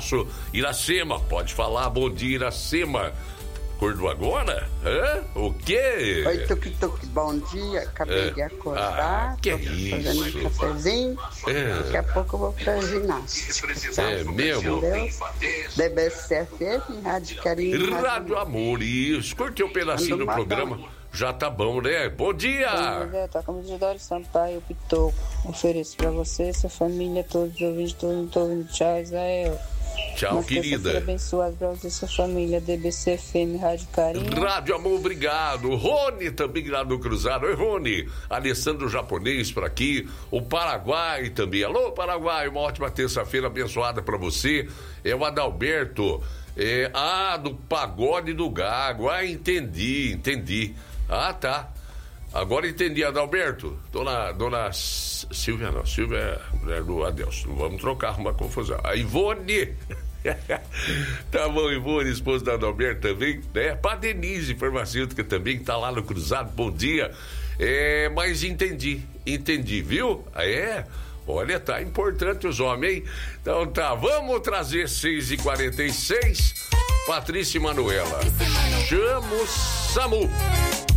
abraço. Iracema, pode falar. Bom dia, Iracema. Acordou agora? Hã? O quê? Oi, Tuque-Tuque, bom dia. Acabei de acordar. Que fazendo um cafezinho. Daqui a pouco eu vou pra ginástica. É mesmo? DBCFM, Rádio Carinho. Rádio Amor, isso. Curtiu um pedacinho do programa? Já tá bom, né? Bom dia! Tá como Isidoro Sampaio, Pitoco. Ofereço pra você, sua família, todos os ouvintes, todo mundo. Tchau, Israel. Tchau, querida. Abençoado pra você e sua família, DBCFM, Rádio Carinho. Rádio Amor, obrigado. Rony também lá no Cruzado. Oi, Rony. Alessandro Japonês por aqui. O Paraguai também. Alô, Paraguai. Uma ótima terça-feira abençoada pra você. É o Adalberto. Do Pagode do Gago. Entendi. Ah, tá. Agora entendi, Adalberto. Dona Silvia não. Silvia é mulher do Adelson. Não vamos trocar uma confusão. A Ivone. Tá bom, Ivone, esposa da Adalberto também, né? Pra Denise, farmacêutica também, que tá lá no Cruzado. Bom dia. Mas entendi, viu? Olha, tá importante os homens, hein? Então tá, vamos trazer 6h46. Patrícia e Manuela. Chama o SAMU.